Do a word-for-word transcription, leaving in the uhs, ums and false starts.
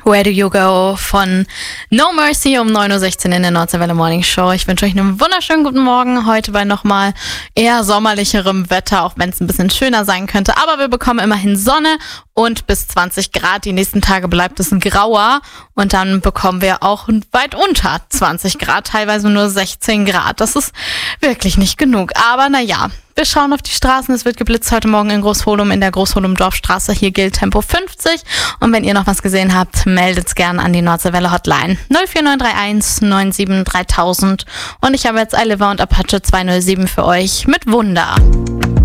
Where Do You Go von No Mercy um neun Uhr sechzehn in der Nordseewelle Morning Show. Ich wünsche euch einen wunderschönen guten Morgen. Heute bei nochmal eher sommerlicherem Wetter, auch wenn es ein bisschen schöner sein könnte. Aber wir bekommen immerhin Sonne und bis zwanzig Grad. Die nächsten Tage bleibt es ein grauer und dann bekommen wir auch weit unter zwanzig Grad, teilweise nur sechzehn Grad. Das ist wirklich nicht genug. Aber naja, wir schauen auf die Straßen. Es wird geblitzt heute Morgen in Großholum in der Großholum-Dorfstraße. Hier gilt Tempo fünfzig. Und wenn ihr noch was gesehen habt, meldet's gern an die Nordseewelle Hotline null vier neun drei eins neun sieben dreitausend. Und ich habe jetzt iLiver und Apache zwei null sieben für euch mit Wunder.